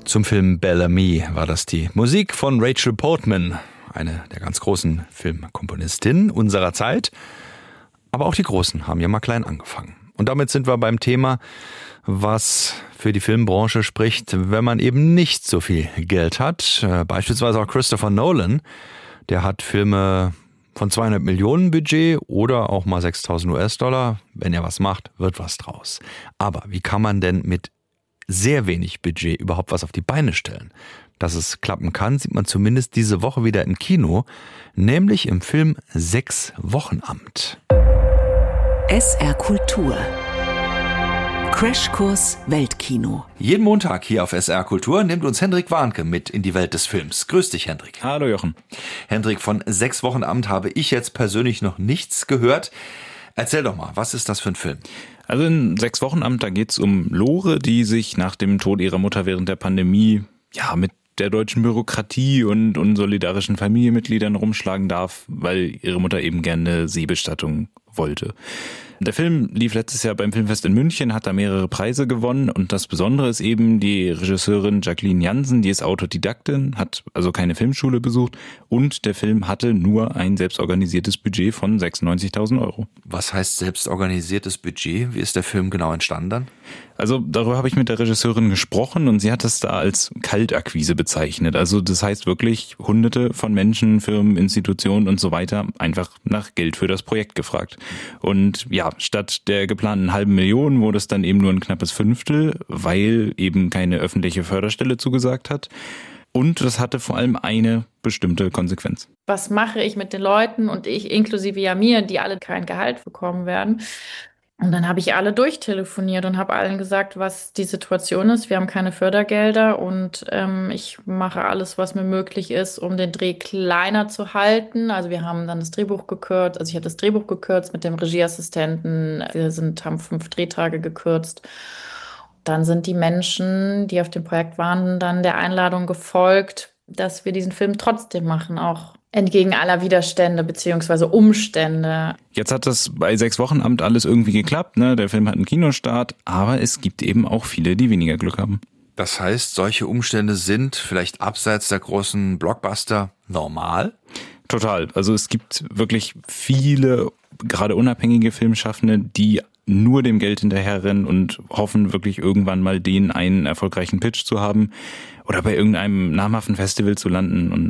Zum Film Bellamy war das die Musik von Rachel Portman, eine der ganz großen Filmkomponistinnen unserer Zeit. Aber auch die Großen haben ja mal klein angefangen. Und damit sind wir beim Thema, was für die Filmbranche spricht, wenn man eben nicht so viel Geld hat. Beispielsweise auch Christopher Nolan, der hat Filme von 200 Millionen Budget oder auch mal 6.000 US-Dollar. Wenn er was macht, wird was draus. Aber wie kann man denn mit sehr wenig Budget überhaupt was auf die Beine stellen? Dass es klappen kann, sieht man zumindest diese Woche wieder im Kino, nämlich im Film 6 Wochenamt. SR Kultur. Crashkurs Weltkino. Jeden Montag hier auf SR Kultur nimmt uns Hendrik Warnke mit in die Welt des Films. Grüß dich, Hendrik. Hallo, Jochen. Hendrik, von 6 Wochenamt habe ich jetzt persönlich noch nichts gehört. Erzähl doch mal, was ist das für ein Film? Also in 6 Wochenamt, da geht's um Lore, die sich nach dem Tod ihrer Mutter während der Pandemie mit der deutschen Bürokratie und unsolidarischen Familienmitgliedern rumschlagen darf, weil ihre Mutter eben gerne Seebestattung wollte. Der Film lief letztes Jahr beim Filmfest in München, hat da mehrere Preise gewonnen und das Besondere ist eben, die Regisseurin Jacqueline Jansen, die ist Autodidaktin, hat also keine Filmschule besucht und der Film hatte nur ein selbstorganisiertes Budget von 96.000 Euro. Was heißt selbstorganisiertes Budget? Wie ist der Film genau entstanden dann? Also darüber habe ich mit der Regisseurin gesprochen und sie hat es da als Kaltakquise bezeichnet. Also das heißt wirklich Hunderte von Menschen, Firmen, Institutionen und so weiter einfach nach Geld für das Projekt gefragt. Und statt der geplanten 500.000 wurde es dann eben nur ein knappes Fünftel, weil eben keine öffentliche Förderstelle zugesagt hat. Und das hatte vor allem eine bestimmte Konsequenz. Was mache ich mit den Leuten und ich inklusive ja mir, die alle kein Gehalt bekommen werden? Und dann habe ich alle durchtelefoniert und habe allen gesagt, was die Situation ist. Wir haben keine Fördergelder und ich mache alles, was mir möglich ist, um den Dreh kleiner zu halten. Also wir haben dann das Drehbuch gekürzt. Also ich habe das Drehbuch gekürzt mit dem Regieassistenten. Wir haben 5 Drehtage gekürzt. Dann sind die Menschen, die auf dem Projekt waren, dann der Einladung gefolgt, dass wir diesen Film trotzdem machen, auch entgegen aller Widerstände bzw. Umstände. Jetzt hat das bei 6 Wochenamt alles irgendwie geklappt, ne? Der Film hat einen Kinostart, aber es gibt eben auch viele, die weniger Glück haben. Das heißt, solche Umstände sind vielleicht abseits der großen Blockbuster normal? Total. Also es gibt wirklich viele, gerade unabhängige Filmschaffende, die nur dem Geld hinterherrennen und hoffen wirklich irgendwann mal den einen erfolgreichen Pitch zu haben oder bei irgendeinem namhaften Festival zu landen und